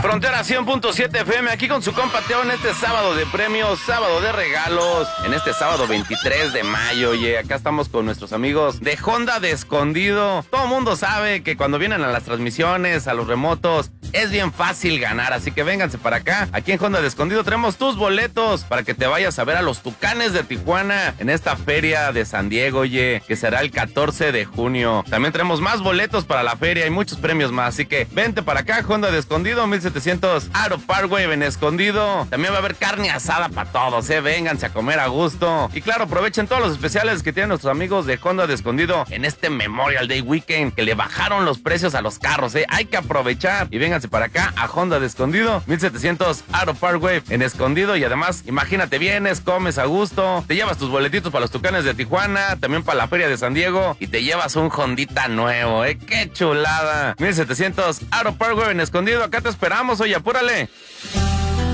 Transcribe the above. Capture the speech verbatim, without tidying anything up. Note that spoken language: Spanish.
Frontera cien punto siete F M, aquí con su compa Teo en este sábado de premios, sábado de regalos, en este sábado veintitrés de mayo. Oye, acá estamos con nuestros amigos de Honda de Escondido. Todo mundo sabe que cuando vienen a las transmisiones, a los remotos, es bien fácil ganar, así que vénganse para acá. Aquí en Honda de Escondido tenemos tus boletos para que te vayas a ver a los Tucanes de Tijuana en esta feria de San Diego, oye, que será el catorce de junio. También tenemos más boletos para la feria y muchos premios más, así que vente para acá, Honda de Escondido, mil setecientos Aro Parkway en Escondido. También va a haber carne asada para todos, eh, vénganse a comer a gusto. Y claro, aprovechen todos los especiales que tienen nuestros amigos de Honda de Escondido en este Memorial Day Weekend, que le bajaron los precios a los carros, eh, hay que aprovechar. Y vénganse para acá a Honda de Escondido, mil setecientos Aro Parkway en Escondido. Y además, imagínate, vienes, comes a gusto, te llevas tus boletitos para los Tucanes de Tijuana, también para la feria de San Diego, y te llevas un Hondita nuevo, eh, qué chulada. mil setecientos Aro Parkway en Escondido, acá te esperamos, oye, apúrale.